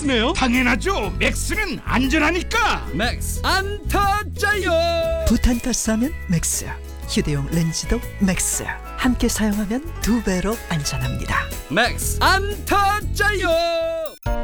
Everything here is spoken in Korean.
맥스네요? 당연하죠. 맥스는 안전하니까. 맥스 안 터져요. 부탄가스 하면 맥스, 휴대용 렌즈도 맥스. 함께 사용하면 2배로 안전합니다. 맥스 안 터져요.